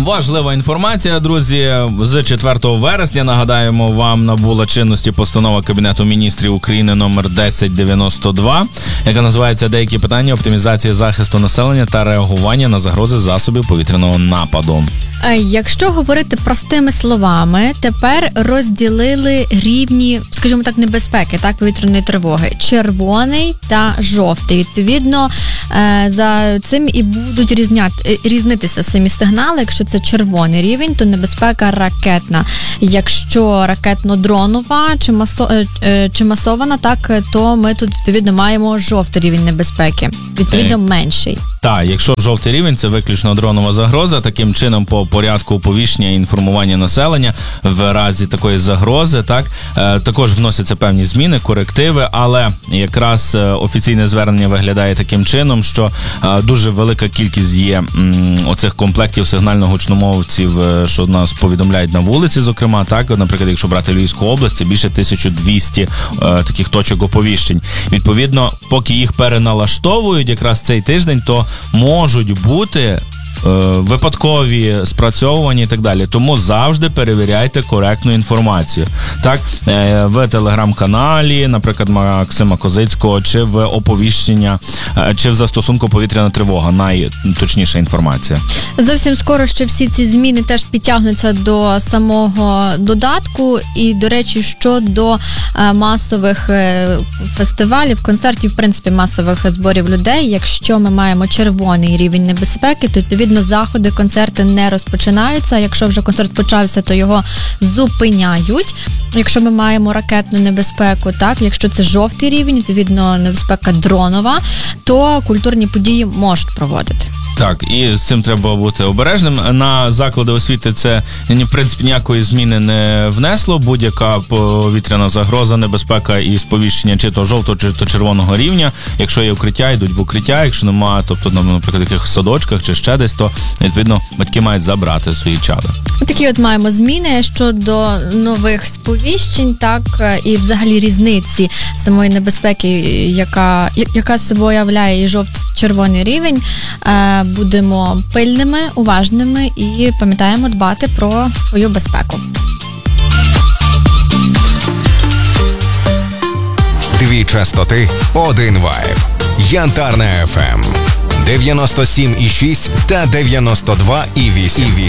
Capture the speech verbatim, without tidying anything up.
Важлива інформація, друзі. З четвертого вересня, нагадаємо, вам набула чинності постанова Кабінету міністрів України номер десять дев'яносто два, яка називається «Деякі питання оптимізації захисту населення та реагування на загрози засобів повітряного нападу». Якщо говорити простими словами, тепер розділили рівні, скажімо так, небезпеки, так, повітряної тривоги. Червоний та жовтий. Відповідно, за цим і будуть різняти, різнитися самі сигнали. Якщо це червоний рівень, то небезпека ракетна. Якщо ракетно-дронова чи, масо, чи масована, так, то ми тут, відповідно, маємо жовтий рівень небезпеки. Відповідно, менший. Так, якщо жовтий рівень – це виключно дронова загроза, таким чином по порядку оповіщення і інформування населення в разі такої загрози, так, е, також вносяться певні зміни, корективи, але якраз офіційне звернення виглядає таким чином, що е, дуже велика кількість є м, оцих комплектів сигнально-гучномовців, е, що нас повідомляють на вулиці, зокрема, так, наприклад, якщо брати Львівську область, це більше тисяча двісті е, таких точок оповіщень. Відповідно, поки їх переналаштовують якраз цей тиждень, то можуть бути випадкові спрацьовування і так далі. Тому завжди перевіряйте коректну інформацію. Так, в телеграм-каналі, наприклад, Максима Козицького, чи в оповіщення, чи в застосунку повітряна тривога, найточніша інформація. Зовсім скоро ще всі ці зміни теж підтягнуться до самого додатку. І, до речі, щодо масових фестивалів, концертів, в принципі, масових зборів людей, якщо ми маємо червоний рівень небезпеки, то, відповідно, заходи, концерти не розпочинаються. Якщо вже концерт почався, то його зупиняють. Якщо ми маємо ракетну небезпеку, так, якщо це жовтий рівень, відповідно, небезпека дронова, то культурні події можуть проводити. Так, і з цим треба бути обережним. На заклади освіти це, в принципі, ніякої зміни не внесло. Будь-яка повітряна загроза, небезпека і сповіщення чи то жовтого, чи то червоного рівня. Якщо є укриття, йдуть в укриття. Якщо немає, тобто, наприклад, яких садочках чи ще десь, то, відповідно, батьки мають забрати свої чада. Такі от маємо зміни щодо нових сповіщень, так, і взагалі різниці самої небезпеки, яка, яка собою являє і жовто-червоний рівень. Будемо пильними, уважними і пам'ятаємо дбати про свою безпеку. Дві частоти, один вайб. Янтарна еф ем. дев'яносто сім і шість та дев'яносто два і вісім.